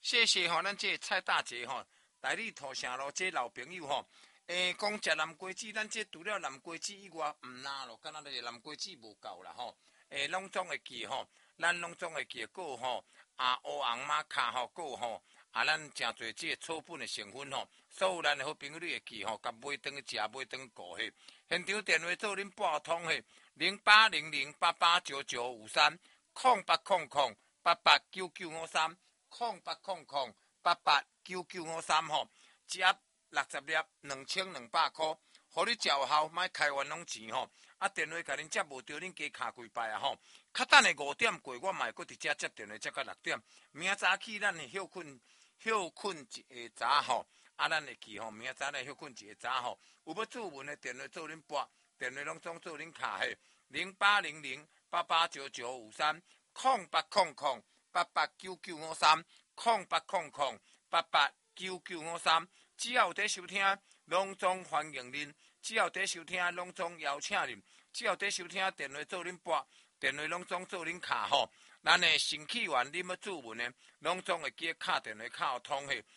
谢谢吼，咱这蔡大姐吼，大理土城路这老朋友吼，讲食南瓜子，咱这除了南瓜子以外，唔哪咯，敢若咧南瓜子无够啦吼，拢总会记吼，咱拢总会记个吼，乌红马卡吼，个吼。咱诚侪即个草本的成分吼，所有咱的好朋友你会记吼，甲买转去食，买转去顾迄。现场电话做恁拨通迄0800889953，0800889953吼，一盒60粒2200块，互你食有效，莫开冤枉钱吼。电话甲恁接无着，恁加卡几摆啊吼。较等的5点过，我嘛会搁伫遮接电话，接到6点。明仔早起咱会休困一下早吼，咱会记吼，明仔早咱休困一下早吼。有要注文的电话做恁拨，电话拢总做恁卡迄0800889953，0800889953，只要有在收听，拢总欢迎恁；只要有在收听，拢总邀请恁；只要有在收听，电话做恁拨，电话拢总做恁卡吼。咱的新起源，你要注文的，拢总会记敲电话敲通迄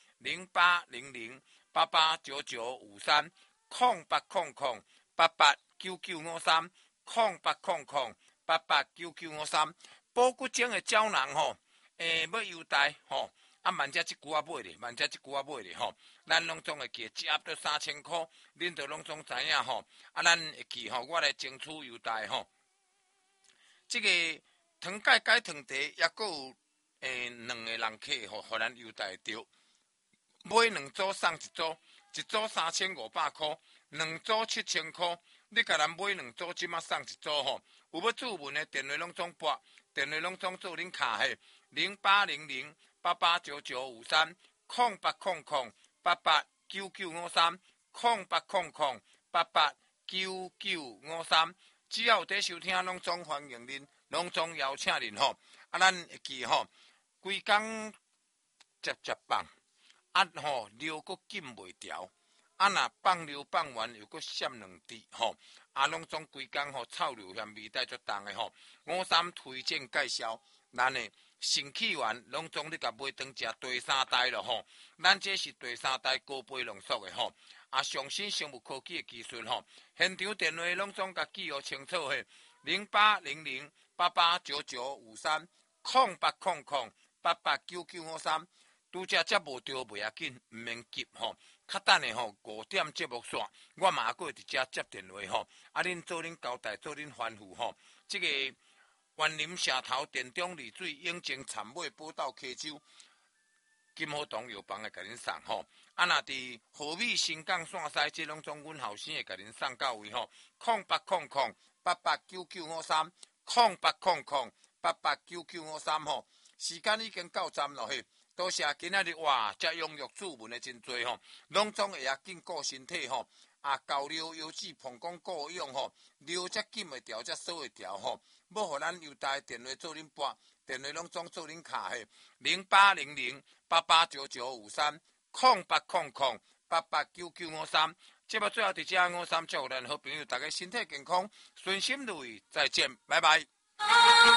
0800889953，0800889953，保骨精的胶囊吼，要优待吼，万只即句仔买咧，吼，咱拢总会记一盒都3000块，恁都拢总知影吼，咱会记吼，我来争取优待吼，这个。糖解解糖茶，也阁有2个人客吼，互咱优待着。买2组送1组，一组3500块，2组7000块。你甲咱买2组，即马送1组吼。有要注文的电话拢总拨，电话拢总做恁卡迄0800889953，0800889953，只要有在收听，拢总欢迎恁。拢总邀请恁吼，咱会记吼，规工接放，吼流阁紧袂调，若放流放完又阁闪2滴吼，拢总规工吼臭流咸味带足重的吼。53推荐介绍，咱的新起源拢总你甲买当食第3代咯吼，咱这是第3代高倍浓缩的吼，上新生物科技的技术吼，现场电话拢总甲记号清楚嘿，0800889953，0800889953，拄则接无着袂要紧，毋免急吼。较等的吼5点节目线，我嘛还会伫遮接电话吼。恁做恁交代，做恁吩咐吼。这个园林社头电中丽水永靖产尾宝岛溪州金好堂药房会甲恁送吼。若伫和美新港线西，即拢总阮后生会甲恁送到位吼。0800889953，0800889953吼。时间已经到站咯嘿。多谢今仔日哇，遮踊跃注文的真多吼，拢总会紧顾身体吼。高尿油脂膀胱顾用吼，尿才紧会调，才少会调吼。要互咱优待电话做恁拨，电话拢总做恁卡嘿，0800889953，0800889953。节目最后伫遮53祝福咱好朋友大家身体健康，顺心如意，再见，拜拜。